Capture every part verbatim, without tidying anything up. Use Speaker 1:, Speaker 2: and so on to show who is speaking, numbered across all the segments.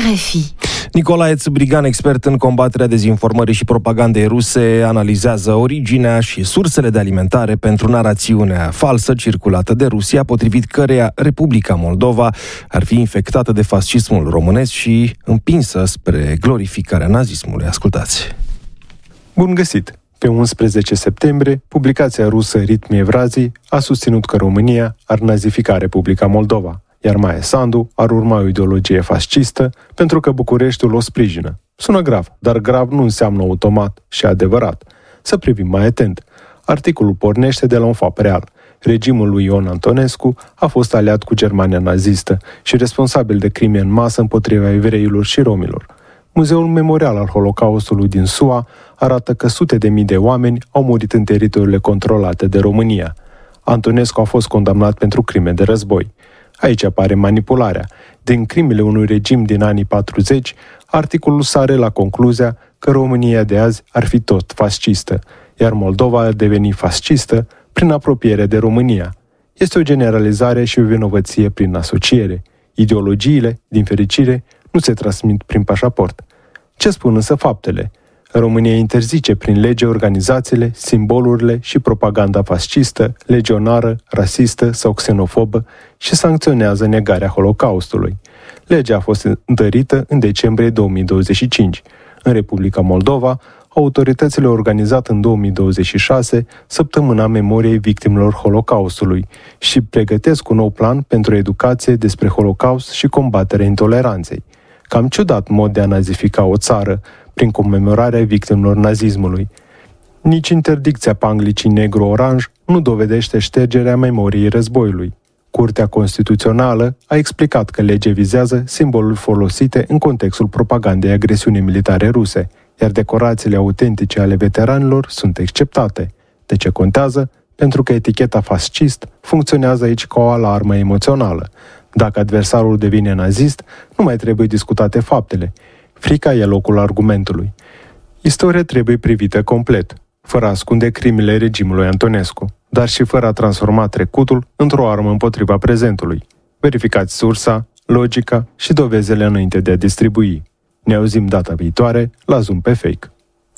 Speaker 1: R F I.
Speaker 2: Nicolae Țâbrigan, expert în combaterea dezinformării și propagandei ruse, analizează originea și sursele de alimentare pentru narațiunea falsă circulată de Rusia, potrivit căreia Republica Moldova ar fi infectată de fascismul românesc și împinsă spre glorificarea nazismului. Ascultați!
Speaker 3: Bun găsit! Pe unsprezece septembrie, publicația rusă Ritmi Evrazii a susținut că România ar nazifica Republica Moldova, iar Maia Sandu ar urma o ideologie fascistă pentru că Bucureștiul o sprijină. Sună grav, dar grav nu înseamnă automat și adevărat. Să privim mai atent. Articolul pornește de la un fapt real. Regimul lui Ion Antonescu a fost aliat cu Germania nazistă și responsabil de crime în masă împotriva evreilor și romilor. Muzeul Memorial al Holocaustului din S U A arată că sute de mii de oameni au murit în teritoriile controlate de România. Antonescu a fost condamnat pentru crime de război. Aici apare manipularea. Din crimele unui regim din anii patruzeci, articolul sare la concluzia că România de azi ar fi tot fascistă, iar Moldova ar deveni fascistă prin apropiere de România. Este o generalizare și o vinovăție prin asociere. Ideologiile, din fericire, nu se transmit prin pașaport. Ce spun însă faptele? România interzice prin lege organizațiile, simbolurile și propaganda fascistă, legionară, rasistă sau xenofobă și sancționează negarea Holocaustului. Legea a fost întărită în decembrie două mii douăzeci și cinci. În Republica Moldova, autoritățile au organizat în două mii douăzeci și șase Săptămâna Memoriei Victimelor Holocaustului și pregătesc un nou plan pentru educație despre Holocaust și combaterea intoleranței. Cam ciudat mod de a nazifica o țară prin comemorarea victimelor nazismului. Nici interdicția panglicii negru-oranj nu dovedește ștergerea memoriei războiului. Curtea Constituțională a explicat că legea vizează simboluri folosite în contextul propagandei agresiunii militare ruse, iar decorațiile autentice ale veteranilor sunt exceptate. De ce contează? Pentru că eticheta fascist funcționează aici ca o alarmă emoțională. Dacă adversarul devine nazist, nu mai trebuie discutate faptele. Frica e locul argumentului. Istoria trebuie privită complet, fără a ascunde crimele regimului Antonescu, dar și fără a transforma trecutul într-o armă împotriva prezentului. Verificați sursa, logica și dovezele înainte de a distribui. Ne auzim data viitoare la Zoom pe Fake.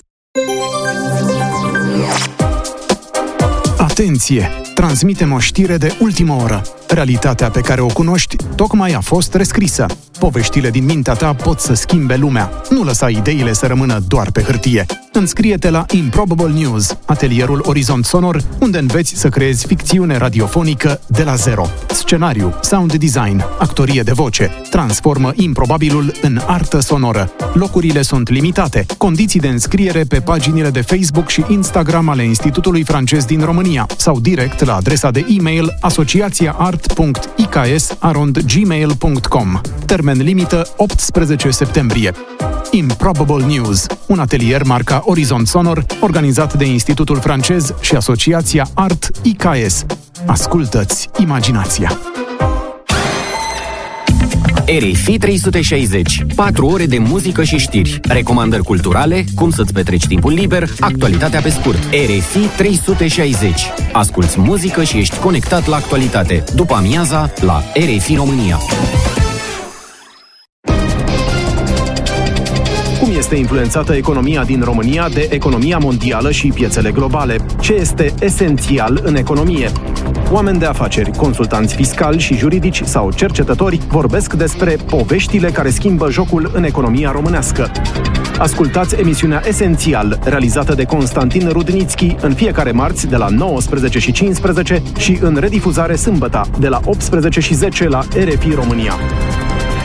Speaker 4: Atenție! Transmitem o știre de ultimă oră. Realitatea pe care o cunoști tocmai a fost rescrisă. Poveștile din mintea ta pot să schimbe lumea. Nu lăsa ideile să rămână doar pe hârtie. Înscrie-te la Improbable News, atelierul Orizont Sonor, unde înveți să creezi ficțiune radiofonică de la zero. Scenariu, sound design, actorie de voce. Transformă improbabilul în artă sonoră. Locurile sunt limitate. Condiții de înscriere pe paginile de Facebook și Instagram ale Institutului Francez din România sau direct la adresa de e-mail asociația art punct i k s arond gmail punct com. Termen limită optsprezece septembrie. Improbable News, un atelier marca Orizont Sonor, organizat de Institutul Francez și Asociația Art I K S. Ascultă-ți imaginația!
Speaker 5: R F I trei sute șaizeci. patru ore de muzică și știri. Recomandări culturale, cum să-ți petreci timpul liber, actualitatea pe scurt. R F I trei sute șaizeci. Asculți muzică și ești conectat la actualitate. După amiaza, la R F I România.
Speaker 4: Cum este influențată economia din România de economia mondială și piețele globale? Ce este esențial în economie? Oameni de afaceri, consultanți fiscali și juridici sau cercetători vorbesc despre poveștile care schimbă jocul în economia românească. Ascultați emisiunea Esențial, realizată de Constantin Rudnițchi, în fiecare marți de la nouăsprezece și cincisprezece și în redifuzare sâmbătă de la optsprezece și zece la R F I România.